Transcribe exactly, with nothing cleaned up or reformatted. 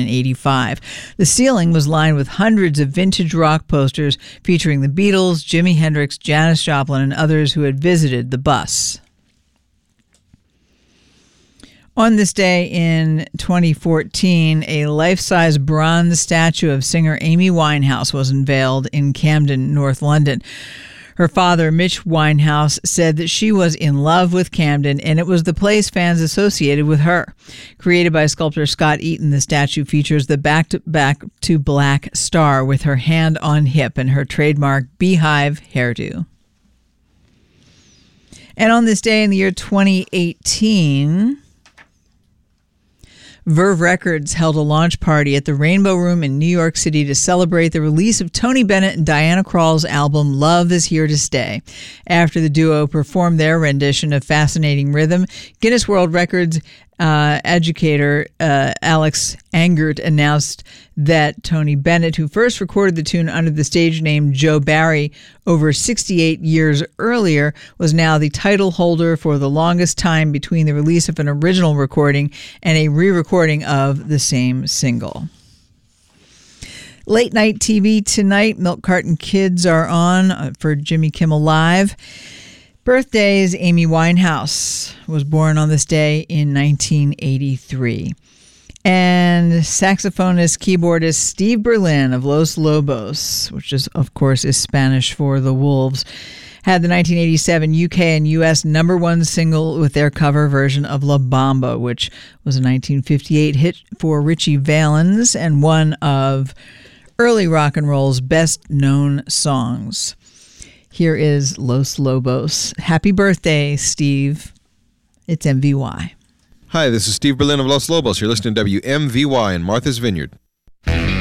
eighty-five. The ceiling was lined with hundreds of vintage rock posters featuring the Beatles, Jimi Hendrix, Janis Joplin, and others who had visited the bus. On this day in twenty fourteen, a life-size bronze statue of singer Amy Winehouse was unveiled in Camden, North London. Her father, Mitch Winehouse, said that she was in love with Camden, and it was the place fans associated with her. Created by sculptor Scott Eaton, the statue features the back-to-back-to-black star with her hand on hip and her trademark beehive hairdo. And on this day in the year twenty eighteen... Verve Records held a launch party at the Rainbow Room in New York City to celebrate the release of Tony Bennett and Diana Krall's album Love Is Here to Stay. After the duo performed their rendition of Fascinating Rhythm, Guinness World Records uh, educator uh, Alex Angert announced that Tony Bennett, who first recorded the tune under the stage name Joe Barry over sixty-eight years earlier, was now the title holder for the longest time between the release of an original recording and a re-recording of the same single. Late night T V tonight, Milk Carton Kids are on for Jimmy Kimmel Live. Birthdays: Amy Winehouse was born on this day in nineteen eighty-three. And saxophonist, keyboardist Steve Berlin of Los Lobos, which is, of course, is Spanish for the Wolves, had the nineteen eighty-seven U K and U S number one single with their cover version of La Bamba, which was a nineteen fifty-eight hit for Richie Valens and one of early rock and roll's best-known songs. Here is Los Lobos. Happy birthday, Steve. It's M V Y. Hi, this is Steve Berlin of Los Lobos. You're listening to W M V Y in Martha's Vineyard.